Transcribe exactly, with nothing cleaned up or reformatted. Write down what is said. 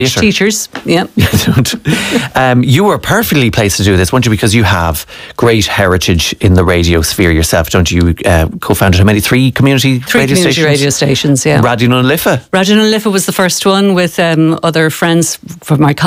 Theatre. Teachers, yeah. um, you were perfectly placed to do this, weren't you? Because you have great heritage in the radio sphere yourself, don't you? Uh, co-founded how many? Three community Three radio community stations? radio stations, yeah. Radio Nunliffe. Radio Nunliffe was the first one with um, other friends from my